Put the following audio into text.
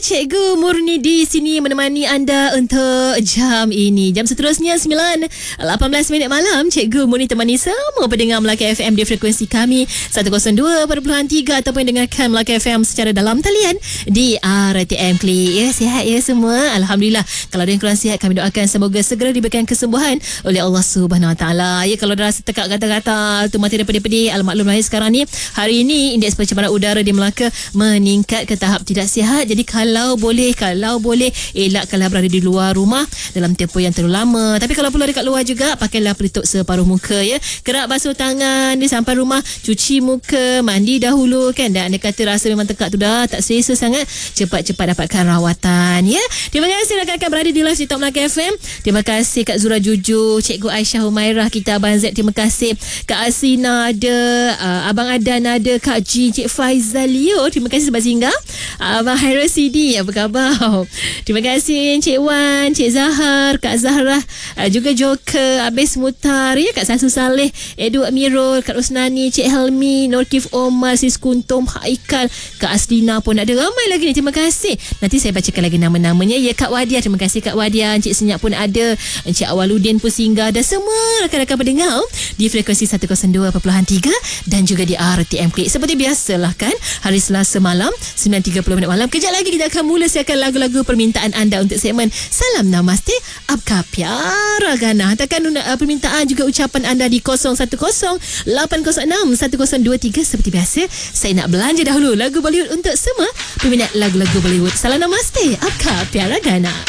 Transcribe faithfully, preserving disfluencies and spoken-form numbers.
Cikgu Murni di sini menemani anda untuk jam ini. Jam seterusnya sembilan lapan belas minit malam. Cikgu Murni temani semua pendengar Melaka F M di frekuensi kami seratus dua perpuluhan tiga ataupun dengarkan Melaka F M secara dalam talian di R T M Klik. Ya, sihat ya semua. Alhamdulillah. Kalau ada yang kurang sihat, kami doakan semoga segera diberikan kesembuhan oleh Allah Subhanahu Wa Taala. Ya, kalau dah rasa tekak kata-kata tu mati dah pedih-pedih, al-maklum lahir sekarang ni, hari ini indeks pencemaran udara di Melaka meningkat ke tahap tidak sihat. Jadi kalau boleh, kalau boleh elakkanlah berada di luar rumah dalam tempoh yang terlalu lama. Tapi kalau perlu dekat luar juga, pakailah pelitup separuh muka ya. Kerap basuh tangan di sampai rumah, cuci muka, mandi dahulu kan. Dan anda kata rasa memang tekak tu dah tak selesa sangat, cepat-cepat dapatkan rawatan ya. Terima kasih rakan-rakan berada di live di Top Melaka F M. Terima kasih Kak Zura Juju, Cikgu Aisyah Humairah, kita Abang Z, terima kasih Kak Asina ada, uh, Abang Adan ada, Kak Ji, Cik Faizal Leo, terima kasih sebab singgah. Abang Hairul C D, apa khabar? Terima kasih Cik Wan, Cik Zahar, Kak Zahra, uh, juga Joker, Abis Mutar ya, Kak Sasu Saleh, Edu Amirul, Kak Rosnani, Cik Helmi, Norkif Omar, Sis Kuntum, Haikal, Kak Aslina pun ada, ramai lagi ni. Terima kasih. Nanti saya bacakan lagi nama-namanya ya. Kak Wadia, terima kasih Kak Wadia, Encik Senyap pun ada, Encik Awaludin pun singgah, dan semua rakan-rakan pendengar di frekuensi seratus dua perpuluhan tiga dan juga di R T M Klik. Seperti biasalah kan, hari Selasa malam sembilan tiga puluh minit malam. Kejap lagi kita akan mula siarkan lagu-lagu permintaan anda untuk segmen Salam Namaste Apka Pyara Gana. Hantarkan uh, permintaan juga ucapan anda di kosong satu kosong lapan kosong enam satu kosong dua tiga. Seperti biasa, saya nak belanja dahulu lagu Bollywood untuk semua peminat lagu-lagu Bollywood. Salam Namaste Apka Pyara Gana.